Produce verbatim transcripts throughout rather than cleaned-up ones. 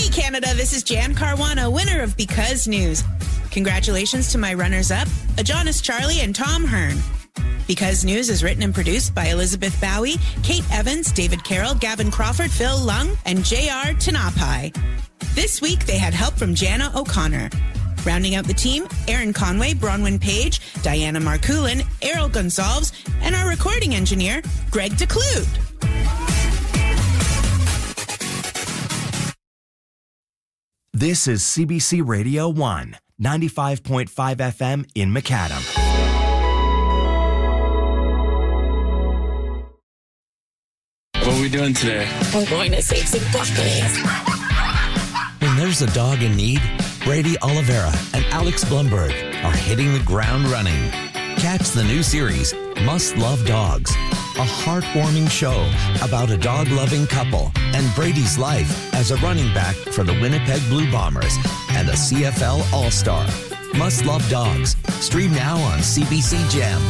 Hey, Canada, this is Jan Caruana, winner of Because News. Congratulations to my runners-up, Adonis Charlie and Tom Hearn. Because News is written and produced by Elizabeth Bowie, Kate Evans, David Carroll, Gavin Crawford, Phil Lung, and J R Tanapai. This week, they had help from Jana O'Connor. Rounding out the team, Aaron Conway, Bronwyn Page, Diana Marcoulin, Errol Gonsalves, and our recording engineer, Greg DeClude. This is C B C Radio one, ninety-five point five F M in Macadam. What are we doing today? We're going to save some puppies. When there's a dog in need, Brady Oliveira and Alex Blumberg are hitting the ground running. Catch the new series, Must Love Dogs, a heartwarming show about a dog-loving couple and Brady's life as a running back for the Winnipeg Blue Bombers and a C F L All-Star. Must Love Dogs. Stream now on C B C Gem.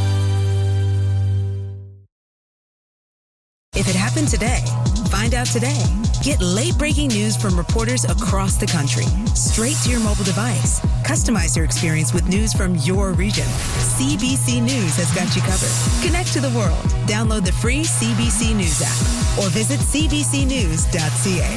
If it happened today, find out today. Get late-breaking news from reporters across the country, straight to your mobile device. Customize your experience with news from your region. C B C News has got you covered. Connect to the world. Download the free C B C News app or visit c b c news dot c a.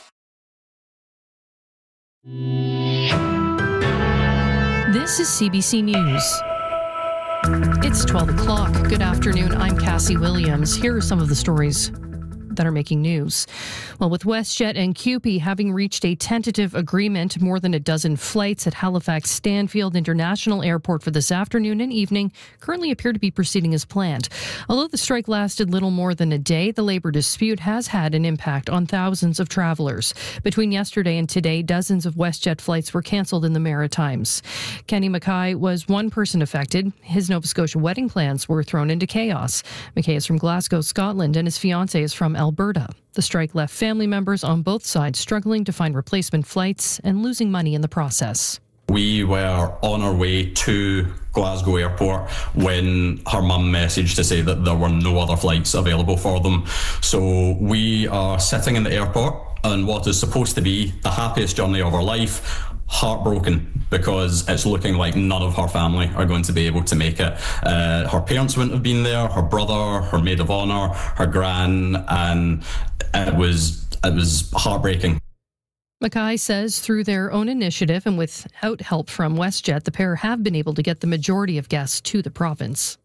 This is C B C News. It's twelve o'clock. Good afternoon. I'm Cassie Williams. Here are some of the stories that are making news. Well, with WestJet and C U P E having reached a tentative agreement, more than a dozen flights at Halifax Stanfield International Airport for this afternoon and evening currently appear to be proceeding as planned. Although the strike lasted little more than a day, the labor dispute has had an impact on thousands of travelers. Between yesterday and today, dozens of WestJet flights were cancelled in the Maritimes. Kenny Mackay was one person affected. His Nova Scotia wedding plans were thrown into chaos. Mackay is from Glasgow, Scotland, and his fiancée is from Alberta. The strike left family members on both sides struggling to find replacement flights and losing money in the process. We were on our way to Glasgow Airport when her mum messaged to say that there were no other flights available for them. So we are sitting in the airport on what is supposed to be the happiest journey of our life, heartbroken because it's looking like none of her family are going to be able to make it. Uh, her parents wouldn't have been there, her brother, her maid of honour, her gran, and it was it was heartbreaking. Mackay says through their own initiative and without help from WestJet, the pair have been able to get the majority of guests to the province.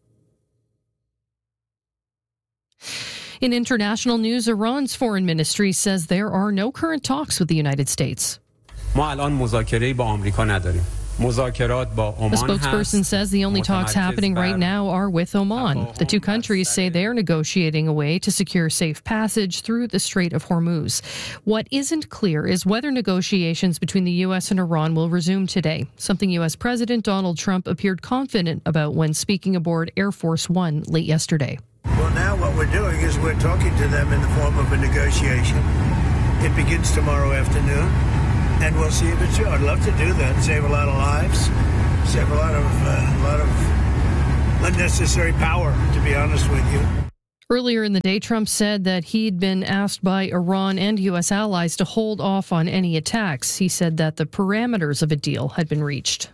In international news, Iran's foreign ministry says there are no current talks with the United States. ما الان مذاکره‌ای با آمریکا نداریم. The spokesperson says the only talks happening right now are with Oman. The two countries say they're negotiating a way to secure safe passage through the Strait of Hormuz. What isn't clear is whether negotiations between the U S and Iran will resume today, something U S President Donald Trump appeared confident about when speaking aboard Air Force One late yesterday. Well, now what we're doing is we're talking to them in the form of a negotiation. It begins tomorrow afternoon. And we'll see if it's true. I'd love to do that. Save a lot of lives. Save a lot of uh, a lot of unnecessary power, to be honest with you. Earlier in the day, Trump said that he'd been asked by Iran and U S allies to hold off on any attacks. He said that the parameters of a deal had been reached.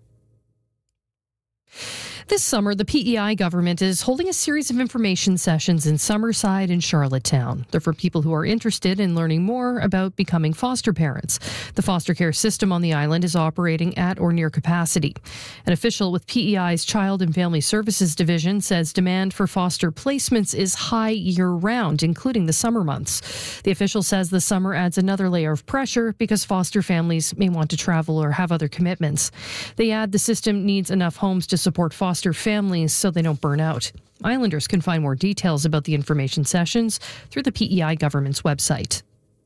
This summer, the P E I government is holding a series of information sessions in Summerside and Charlottetown. They're for people who are interested in learning more about becoming foster parents. The foster care system on the island is operating at or near capacity. An official with P E I's Child and Family Services Division says demand for foster placements is high year-round, including the summer months. The official says the summer adds another layer of pressure because foster families may want to travel or have other commitments. They add the system needs enough homes to support foster families so they don't burn out. Islanders can find more details about the information sessions through the P E I government's website.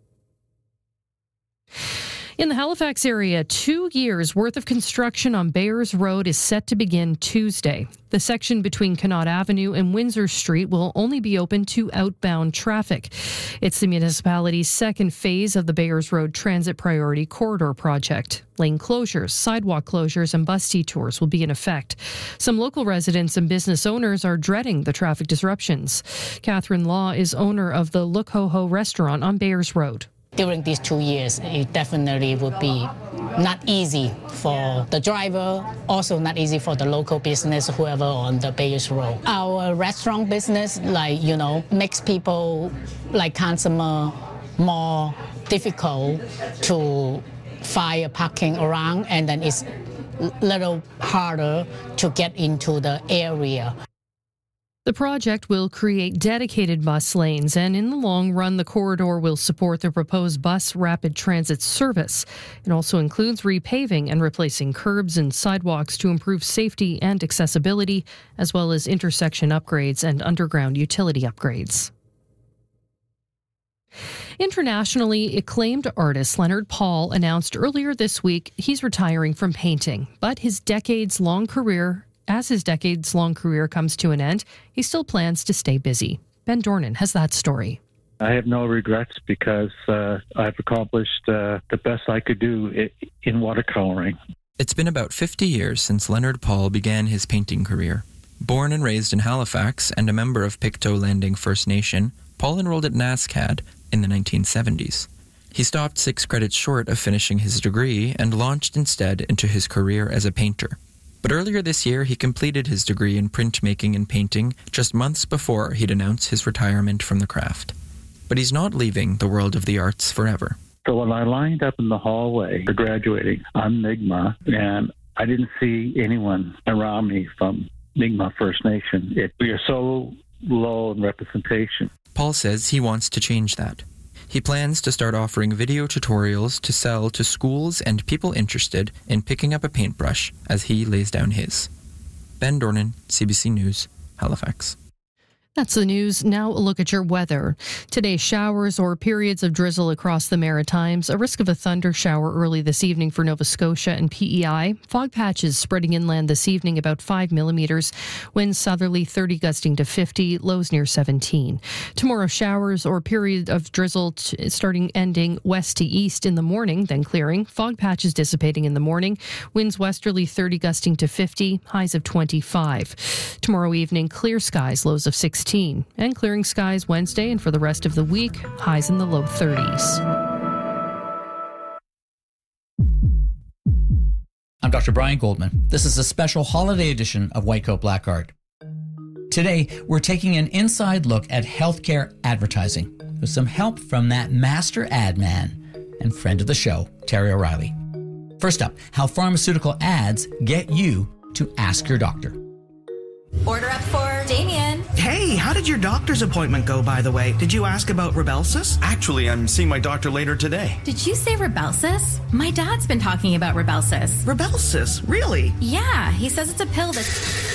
In the Halifax area, two years' worth of construction on Bayers Road is set to begin Tuesday. The section between Connaught Avenue and Windsor Street will only be open to outbound traffic. It's the municipality's second phase of the Bayers Road Transit Priority Corridor project. Lane closures, sidewalk closures, and bus detours will be in effect. Some local residents and business owners are dreading the traffic disruptions. Catherine Law is owner of the Look Ho Ho restaurant on Bayers Road. During these two years, it definitely would be not easy for the driver, also not easy for the local business, whoever on the Bayous Road. Our restaurant business, like, you know, makes people, like consumer, more difficult to find a parking around, and then it's a little harder to get into the area. The project will create dedicated bus lanes, and in the long run, the corridor will support the proposed bus rapid transit service. It also includes repaving and replacing curbs and sidewalks to improve safety and accessibility, as well as intersection upgrades and underground utility upgrades. Internationally acclaimed artist Leonard Paul announced earlier this week he's retiring from painting, but his decades-long career As his decades-long career comes to an end, he still plans to stay busy. Ben Dornan has that story. I have no regrets because uh, I've accomplished uh, the best I could do in watercoloring. It's been about fifty years since Leonard Paul began his painting career. Born and raised in Halifax and a member of Pictou Landing First Nation, Paul enrolled at NASCAD in the nineteen seventies. He stopped six credits short of finishing his degree and launched instead into his career as a painter. But earlier this year, he completed his degree in printmaking and painting just months before he'd announce his retirement from the craft. But he's not leaving the world of the arts forever. So when I lined up in the hallway for graduating on Mi'kmaq, and I didn't see anyone around me from Mi'kmaq First Nation, it, we are so low in representation. Paul says he wants to change that. He plans to start offering video tutorials to sell to schools and people interested in picking up a paintbrush as he lays down his. Ben Dornan, C B C News, Halifax. That's the news. Now a look at your weather. Today, showers or periods of drizzle across the Maritimes. A risk of a thunder shower early this evening for Nova Scotia and P E I. Fog patches spreading inland this evening, about five millimeters. Winds southerly thirty gusting to fifty. Lows near seventeen. Tomorrow, showers or period of drizzle t- starting ending west to east in the morning, then clearing. Fog patches dissipating in the morning. Winds westerly thirty gusting to fifty. Highs of twenty-five. Tomorrow evening, clear skies. Lows of sixteen. And clearing skies Wednesday, and for the rest of the week, highs in the low thirties. I'm Doctor Brian Goldman. This is a special holiday edition of White Coat Black Art. Today, we're taking an inside look at healthcare advertising with some help from that master ad man and friend of the show, Terry O'Reilly. First up, how pharmaceutical ads get you to ask your doctor. Order up for Damien. Hey, how did your doctor's appointment go, by the way? Did you ask about Rybelsus? Actually, I'm seeing my doctor later today. Did you say Rybelsus? My dad's been talking about Rybelsus. Rybelsus? Really? Yeah, he says it's a pill that...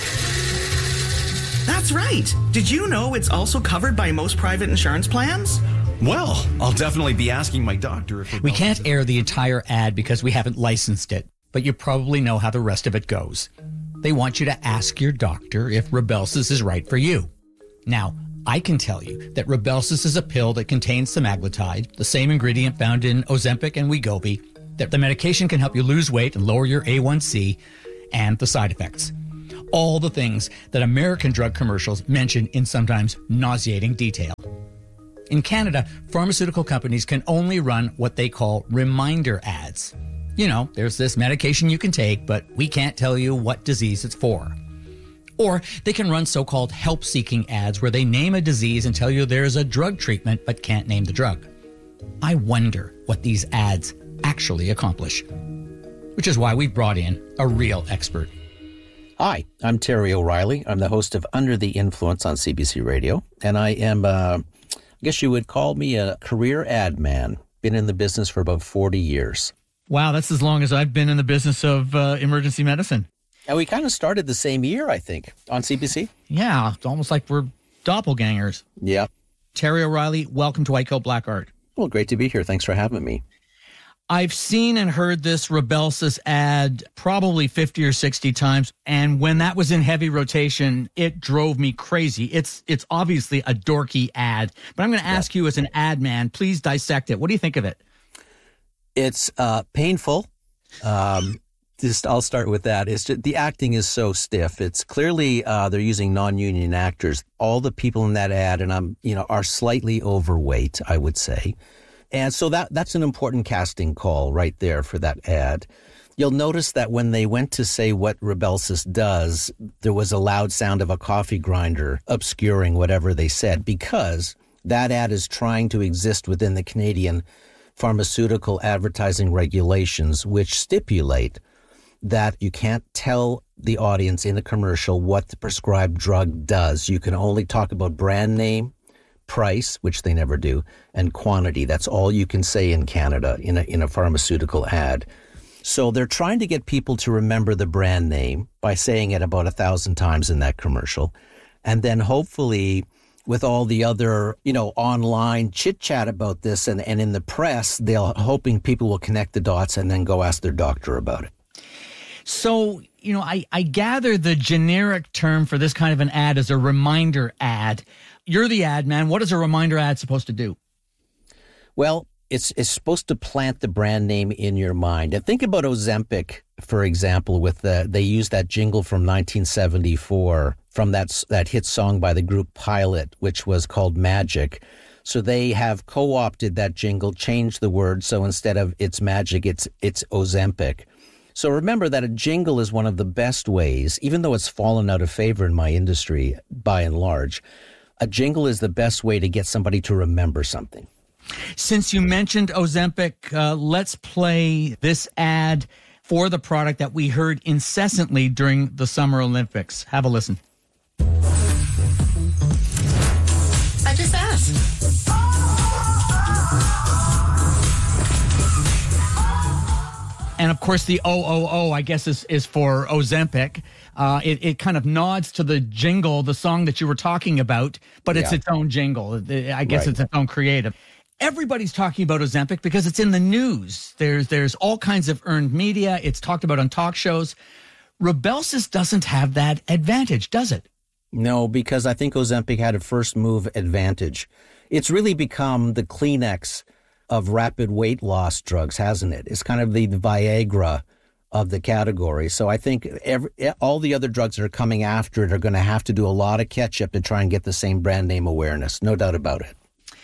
That's right. Did you know it's also covered by most private insurance plans? Well, I'll definitely be asking my doctor if... We can't air the entire ad because we haven't licensed it, but you probably know how the rest of it goes. They want you to ask your doctor if Rybelsus is right for you. Now, I can tell you that Rybelsus is a pill that contains semaglutide, the same ingredient found in Ozempic and Wegovy, that the medication can help you lose weight and lower your A one C, and the side effects. All the things that American drug commercials mention in sometimes nauseating detail. In Canada, pharmaceutical companies can only run what they call reminder ads. You know, there's this medication you can take, but we can't tell you what disease it's for. Or they can run so-called help-seeking ads where they name a disease and tell you there's a drug treatment but can't name the drug. I wonder what these ads actually accomplish. Which is why we brought in a real expert. Hi, I'm Terry O'Reilly. I'm the host of Under the Influence on C B C Radio, and I am, uh, I guess you would call me a career ad man. Been in the business for about forty years. Wow, that's as long as I've been in the business of uh, emergency medicine. And we kind of started the same year, I think, on C B C. Yeah, it's almost like we're doppelgangers. Yeah. Terry O'Reilly, welcome to White Coat Black Art. Well, great to be here. Thanks for having me. I've seen and heard this Rybelsus ad probably fifty or sixty times, and when that was in heavy rotation, it drove me crazy. It's it's obviously a dorky ad, but I'm going to ask yeah. you as an ad man, please dissect it. What do you think of it? It's uh, painful. Um, just I'll start with that. It's just, the acting is so stiff. It's clearly uh, they're using non-union actors. All the people in that ad, and I'm you know, are slightly overweight, I would say. And so that that's an important casting call right there for that ad. You'll notice that when they went to say what Rybelsus does, there was a loud sound of a coffee grinder obscuring whatever they said, because that ad is trying to exist within the Canadian pharmaceutical advertising regulations, which stipulate that you can't tell the audience in a commercial what the prescribed drug does. You can only talk about brand name, price, which they never do, and quantity. That's all you can say in Canada in a, in a pharmaceutical ad. So they're trying to get people to remember the brand name by saying it about a thousand times in that commercial. And then hopefully with all the other, you know, online chit chat about this and, and in the press, they're hoping people will connect the dots and then go ask their doctor about it. So, you know, I, I gather the generic term for this kind of an ad is a reminder ad. You're the ad man. What is a reminder ad supposed to do? Well, it's it's supposed to plant the brand name in your mind. And think about Ozempic, for example, with the, they used that jingle from nineteen seventy-four from that, that hit song by the group Pilot, which was called Magic. So they have co-opted that jingle, changed the word. So instead of it's magic, it's it's Ozempic. So remember that a jingle is one of the best ways, even though it's fallen out of favor in my industry by and large, a jingle is the best way to get somebody to remember something. Since you mentioned Ozempic, uh, let's play this ad for the product that we heard incessantly during the Summer Olympics. Have a listen. I just asked. And of course, the O O O, I guess, is, is for Ozempic. Uh, it, it kind of nods to the jingle, the song that you were talking about, but it's Yeah. its own jingle. I guess Right. it's its own creative. Everybody's talking about Ozempic because it's in the news. There's there's all kinds of earned media. It's talked about on talk shows. Rybelsus doesn't have that advantage, does it? No, because I think Ozempic had a first move advantage. It's really become the Kleenex of rapid weight loss drugs, hasn't it? It's kind of the Viagra of the category. So I think every, all the other drugs that are coming after it are going to have to do a lot of catch-up to try and get the same brand name awareness. No doubt about it.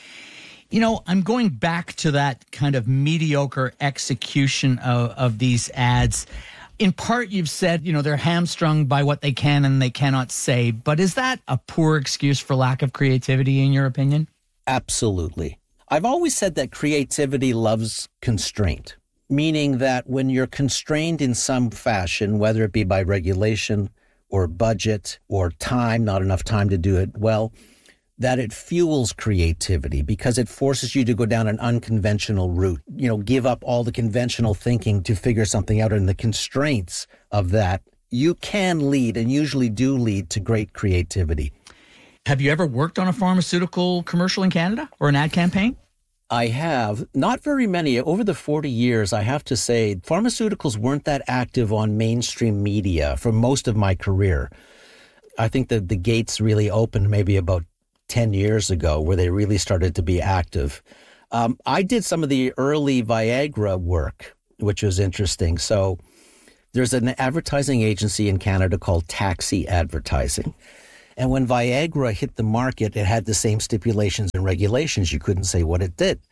You know, I'm going back to that kind of mediocre execution of, of these ads. In part, you've said, you know, they're hamstrung by what they can and they cannot say. But is that a poor excuse for lack of creativity, in your opinion? Absolutely. I've always said that creativity loves constraint, meaning that when you're constrained in some fashion, whether it be by regulation or budget or time, not enough time to do it well, that it fuels creativity because it forces you to go down an unconventional route, you know, give up all the conventional thinking to figure something out. And the constraints of that, you can lead and usually do lead to great creativity. Have you ever worked on a pharmaceutical commercial in Canada or an ad campaign? I have. Not very many. Over the forty years, I have to say, pharmaceuticals weren't that active on mainstream media for most of my career. I think that the gates really opened maybe about ten years ago where they really started to be active. Um, I did some of the early Viagra work, which was interesting. So there's an advertising agency in Canada called Taxi Advertising. And when Viagra hit the market, it had the same stipulations and regulations. You couldn't say what it did.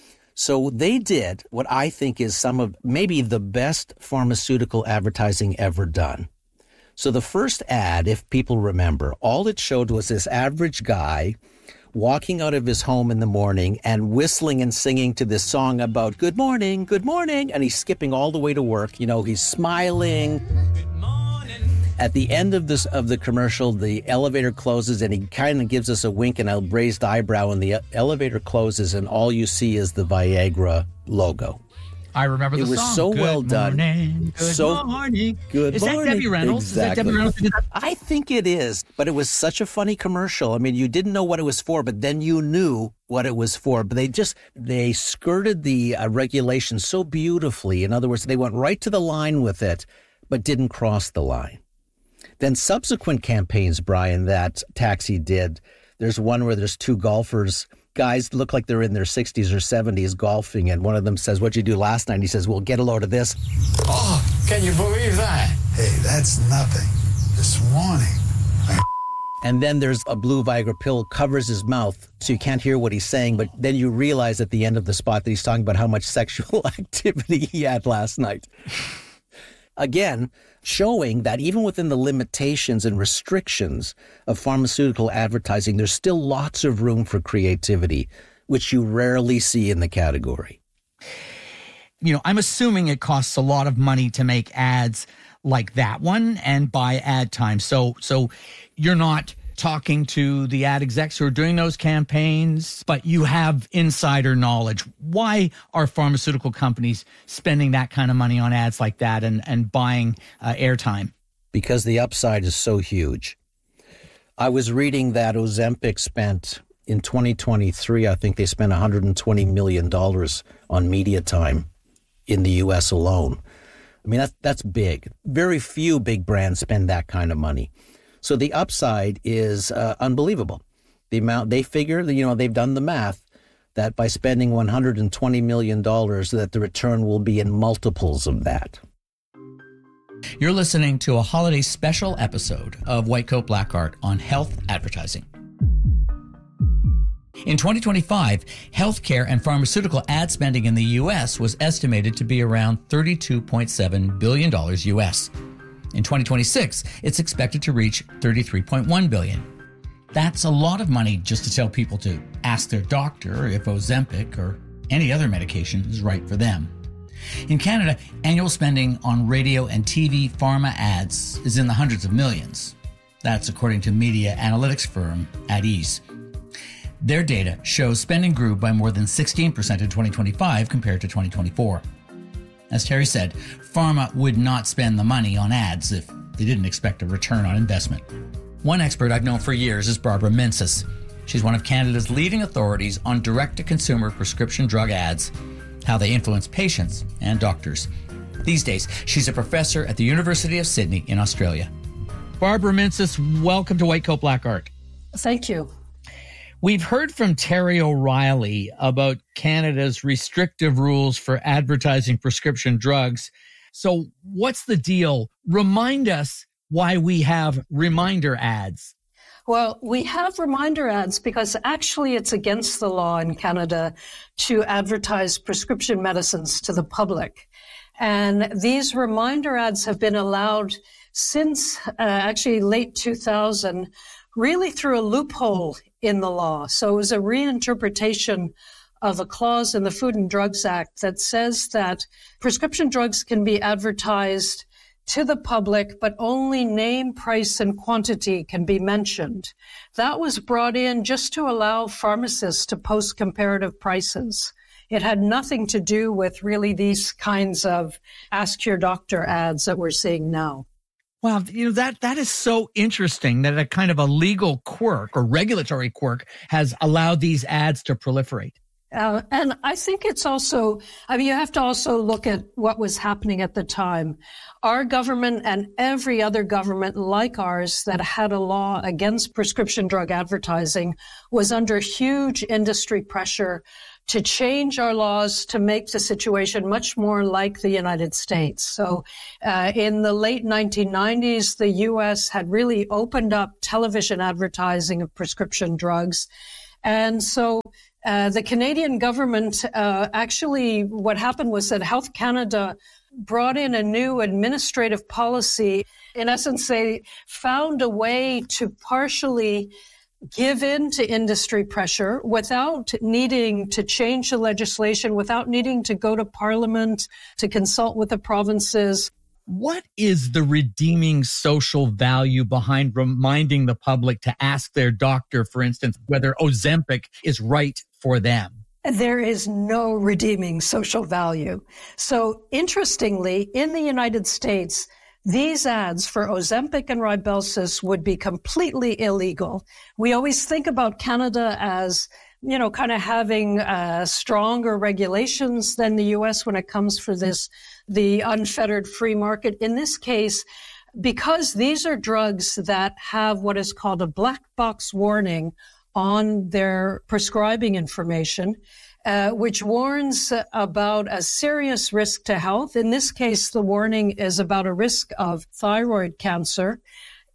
So they did what I think is some of maybe the best pharmaceutical advertising ever done. So the first ad, if people remember, all it showed was this average guy walking out of his home in the morning and whistling and singing to this song about good morning, good morning. And he's skipping all the way to work. You know, he's smiling. At the end of this of the commercial, the elevator closes and he kind of gives us a wink and a raised eyebrow, and the elevator closes and all you see is the Viagra logo. I remember the it song. It was so good well done. Morning, good so morning. Good is morning. That Debbie Reynolds? Exactly. Is that Debbie Reynolds? I think it is, but it was such a funny commercial. I mean, you didn't know what it was for, but then you knew what it was for. But they just, they skirted the uh, regulations so beautifully. In other words, they went right to the line with it, but didn't cross the line. Then subsequent campaigns, Brian, that Taxi did, there's one where there's two golfers. Guys look like they're in their sixties or seventies golfing, and one of them says, "What'd you do last night?" And he says, "Well, get a load of this." Oh, can you believe that? Hey, that's nothing. This morning, I And then there's a blue Viagra pill covers his mouth so you can't hear what he's saying. But then you realize at the end of the spot that he's talking about how much sexual activity he had last night. Again, showing that even within the limitations and restrictions of pharmaceutical advertising, there's still lots of room for creativity, which you rarely see in the category. You know, I'm assuming it costs a lot of money to make ads like that one and buy ad time. So, so you're not talking to the ad execs who are doing those campaigns, but you have insider knowledge. Why are pharmaceutical companies spending that kind of money on ads like that and, and buying uh, airtime? Because the upside is so huge. I was reading that Ozempic spent, in twenty twenty-three, I think they spent one hundred twenty million dollars on media time in the U S alone. I mean, that's, that's big. Very few big brands spend that kind of money. So the upside is uh, unbelievable. The amount they figure, you know, they've done the math that by spending one hundred twenty million dollars, that the return will be in multiples of that. You're listening to a holiday special episode of White Coat Black Art on health advertising. In twenty twenty-five, healthcare and pharmaceutical ad spending in the U S was estimated to be around thirty-two point seven billion dollars U S. In twenty twenty-six, it's expected to reach thirty-three point one billion dollars. That's a lot of money just to tell people to ask their doctor if Ozempic or any other medication is right for them. In Canada, annual spending on radio and T V pharma ads is in the hundreds of millions. That's according to media analytics firm AdEase. Their data shows spending grew by more than sixteen percent in twenty twenty-five compared to twenty twenty-four. As Terry said, pharma would not spend the money on ads if they didn't expect a return on investment. One expert I've known for years is Barbara Mincis. She's one of Canada's leading authorities on direct-to-consumer prescription drug ads, how they influence patients and doctors. These days, she's a professor at the University of Sydney in Australia. Barbara Mincis, welcome to White Coat Black Art. Thank you. We've heard from Terry O'Reilly about Canada's restrictive rules for advertising prescription drugs. So what's the deal? Remind us why we have reminder ads. Well, we have reminder ads because actually it's against the law in Canada to advertise prescription medicines to the public. And these reminder ads have been allowed since uh, actually late two thousand, really through a loophole in the law. So it was a reinterpretation of a clause in the Food and Drugs Act that says that prescription drugs can be advertised to the public, but only name, price, and quantity can be mentioned. That was brought in just to allow pharmacists to post comparative prices. It had nothing to do with really these kinds of ask your doctor ads that we're seeing now. Wow, you know, that that is so interesting that a kind of a legal quirk or regulatory quirk has allowed these ads to proliferate. Uh, and I think it's also, I mean, you have to also look at what was happening at the time. Our government and every other government like ours that had a law against prescription drug advertising was under huge industry pressure to change our laws to make the situation much more like the United States. So uh, in the late nineteen nineties, the U S had really opened up television advertising of prescription drugs. And so uh, the Canadian government uh, actually, what happened was that Health Canada brought in a new administrative policy. In essence, they found a way to partially give in to industry pressure without needing to change the legislation, without needing to go to Parliament to consult with the provinces. What is the redeeming social value behind reminding the public to ask their doctor, for instance, whether Ozempic is right for them? There is no redeeming social value. So interestingly, in the United States, these ads for Ozempic and Rybelsus would be completely illegal. We always think about Canada as, you know, kind of having uh, stronger regulations than the U S when it comes for this, the unfettered free market. In this case, because these are drugs that have what is called a black box warning on their prescribing information, Uh, which warns about a serious risk to health. In this case, the warning is about a risk of thyroid cancer.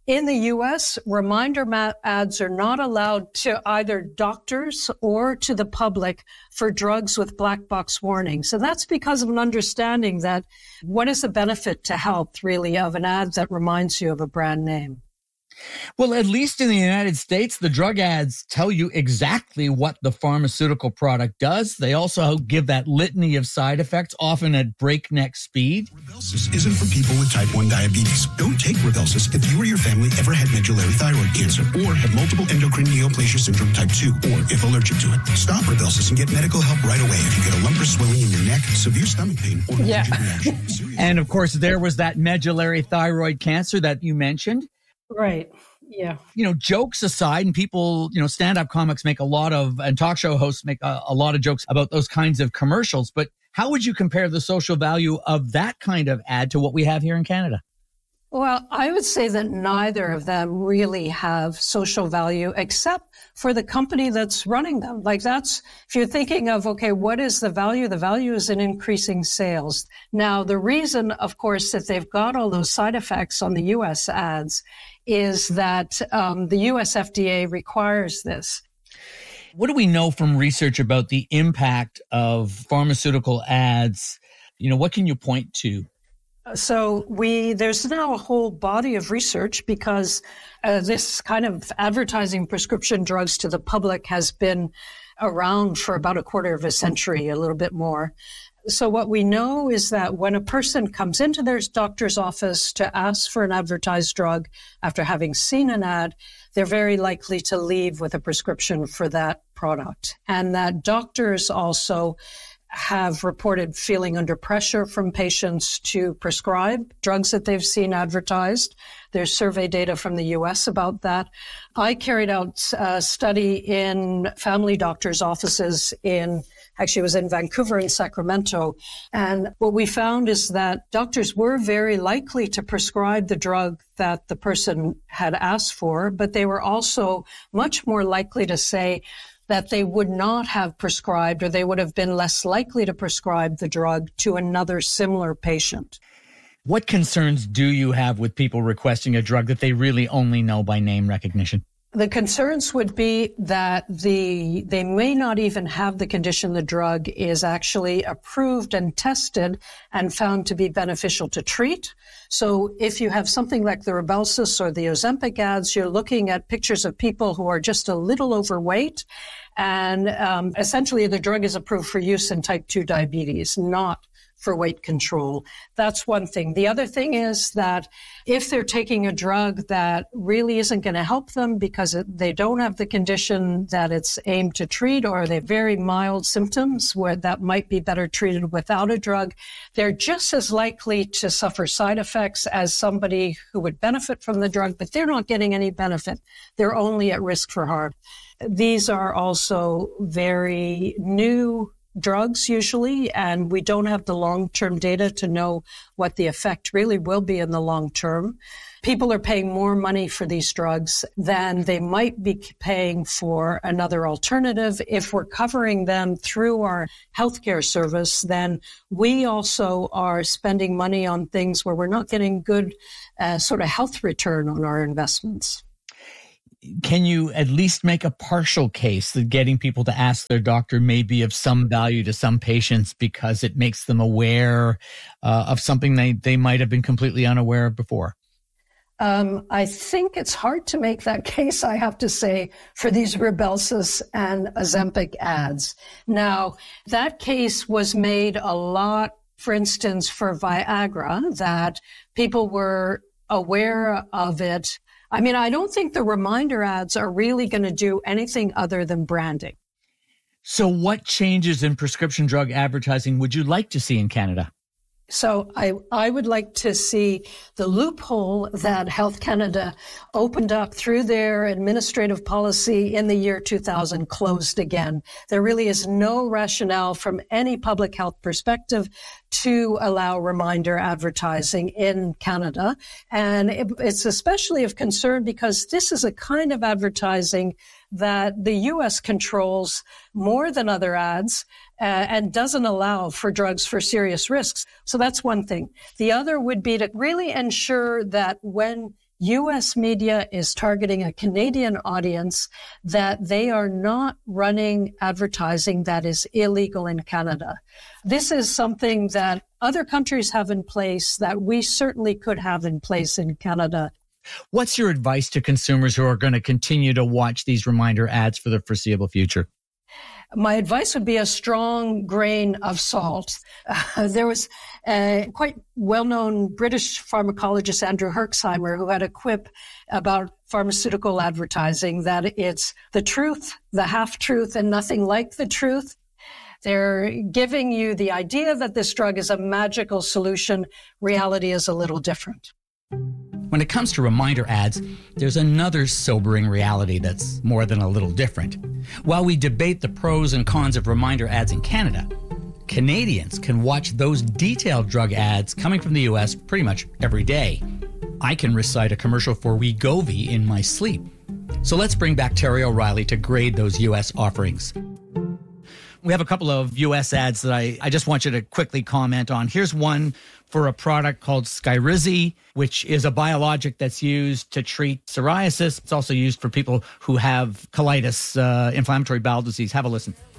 In the U S, reminder ma- ads are not allowed to either doctors or to the public for drugs with black box warnings. And that's because of an understanding that what is the benefit to health, really, of an ad that reminds you of a brand name? Well, at least in the United States, the drug ads tell you exactly what the pharmaceutical product does. They also give that litany of side effects, often at breakneck speed. Rybelsus isn't for people with type one diabetes. Don't take Rybelsus if you or your family ever had medullary thyroid cancer or have multiple endocrine neoplasia syndrome type two, or if allergic to it. Stop Rybelsus and get medical help right away if you get a lump or swelling in your neck, severe stomach pain, or yeah. allergic reaction. And of course, there was that medullary thyroid cancer that you mentioned. Right. Yeah. You know, jokes aside, and people, you know, stand-up comics make a lot of, and talk show hosts make a, a lot of jokes about those kinds of commercials. But how would you compare the social value of that kind of ad to what we have here in Canada? Well, I would say that neither of them really have social value except for the company that's running them. Like that's, if you're thinking of, okay, what is the value? The value is in increasing sales. Now, the reason, of course, that they've got all those side effects on the U S ads is that um, the U S F D A requires this. What do we know from research about the impact of pharmaceutical ads? You know, what can you point to? So we, there's now a whole body of research because uh, this kind of advertising prescription drugs to the public has been around for about a quarter of a century, a little bit more. So what we know is that when a person comes into their doctor's office to ask for an advertised drug after having seen an ad, they're very likely to leave with a prescription for that product. And that doctors also have reported feeling under pressure from patients to prescribe drugs that they've seen advertised. There's survey data from the U S about that. I carried out a study in family doctors' offices in, actually it was in Vancouver and Sacramento. And what we found is that doctors were very likely to prescribe the drug that the person had asked for, but they were also much more likely to say that they would not have prescribed, or they would have been less likely to prescribe the drug to another similar patient. What concerns do you have with people requesting a drug that they really only know by name recognition? The concerns would be that the they may not even have the condition the drug is actually approved and tested and found to be beneficial to treat. So if you have something like the Rybelsus or the Ozempic ads, you're looking at pictures of people who are just a little overweight, and um, essentially the drug is approved for use in type two diabetes, not for weight control. That's one thing. The other thing is that if they're taking a drug that really isn't going to help them because it, they don't have the condition that it's aimed to treat, or they have very mild symptoms where that might be better treated without a drug, they're just as likely to suffer side effects as somebody who would benefit from the drug, but they're not getting any benefit. They're only at risk for harm. These are also very new drugs usually, and we don't have the long-term data to know what the effect really will be in the long term. People are paying more money for these drugs than they might be paying for another alternative. If we're covering them through our healthcare service, then we also are spending money on things where we're not getting good uh, sort of health return on our investments. Can you at least make a partial case that getting people to ask their doctor may be of some value to some patients because it makes them aware uh, of something they, they might have been completely unaware of before? Um, I think it's hard to make that case, I have to say, for these Rybelsus and Ozempic ads. Now, that case was made a lot, for instance, for Viagra, that people were aware of it. I mean, I don't think the reminder ads are really going to do anything other than branding. So what changes in prescription drug advertising would you like to see in Canada? So I, I would like to see the loophole that Health Canada opened up through their administrative policy in the year two thousand closed again. There really is no rationale from any public health perspective to allow reminder advertising in Canada. And it, it's especially of concern because this is a kind of advertising that the U S controls more than other ads uh, and doesn't allow for drugs for serious risks. So that's one thing. The other would be to really ensure that when U S media is targeting a Canadian audience, that they are not running advertising that is illegal in Canada. This is something that other countries have in place that we certainly could have in place in Canada. What's your advice to consumers who are going to continue to watch these reminder ads for the foreseeable future? My advice would be a strong grain of salt. Uh, there was a quite well-known British pharmacologist, Andrew Herxheimer, who had a quip about pharmaceutical advertising, that it's the truth, the half-truth, and nothing like the truth. They're giving you the idea that this drug is a magical solution. Reality is a little different. When it comes to reminder ads, there's another sobering reality that's more than a little different. While we debate the pros and cons of reminder ads in Canada, Canadians can watch those detailed drug ads coming from the U S pretty much every day. I can recite a commercial for Wegovy in my sleep. So let's bring back Terry O'Reilly to grade those U S offerings. We have a couple of U S ads that I, I just want you to quickly comment on. Here's one for a product called Skyrizi, which is a biologic that's used to treat psoriasis. It's also used for people who have colitis, uh, inflammatory bowel disease. Have a listen.